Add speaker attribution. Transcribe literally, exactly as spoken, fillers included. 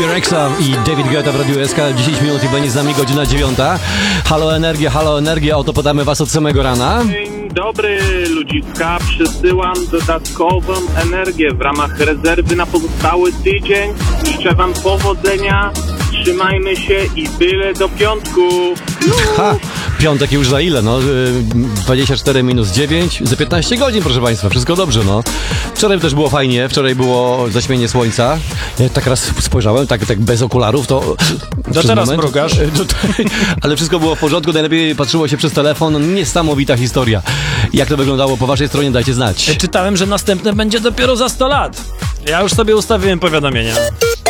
Speaker 1: Rexa i David Guetta w Radiu S K. dziesięć minut i będzie z nami godzina dziewiąta. Halo Energia, halo Energia, oto podamy was od samego rana.
Speaker 2: Dzień dobry, ludziska. Przysyłam dodatkową energię w ramach rezerwy na pozostały tydzień. Życzę wam powodzenia, trzymajmy się i byle do piątku.
Speaker 1: Ha, piątek już za ile? No, dwadzieścia cztery minus dziewięć, za piętnaście godzin, proszę państwa, wszystko dobrze, no. Wczoraj też było fajnie, wczoraj było zaćmienie słońca. Ja tak raz spojrzałem, tak, tak bez okularów, to...
Speaker 3: To teraz mrugasz.
Speaker 1: Ale wszystko było w porządku, najlepiej patrzyło się przez telefon. Niesamowita historia. Jak to wyglądało po waszej stronie, dajcie znać.
Speaker 3: Czytałem, że następne będzie dopiero za sto lat. Ja już sobie ustawiłem powiadomienia.